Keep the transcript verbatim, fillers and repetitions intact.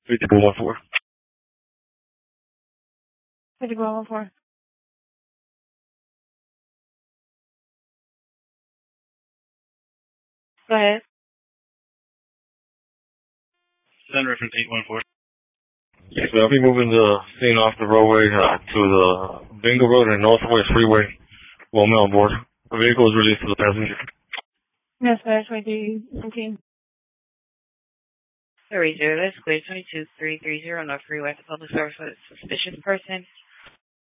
fifty-four one four. fifty-four one four. Go ahead. Send reference eight one four. Yes, ma'am. I'll be moving the scene off the roadway uh, to the Bingo Road and Northwest Freeway. Well, on board. The vehicle is released to the passenger. Yes, sir. twenty nineteen. Three zero, that's clear. Twenty two three three zero North Freeway. Public service with a suspicious person.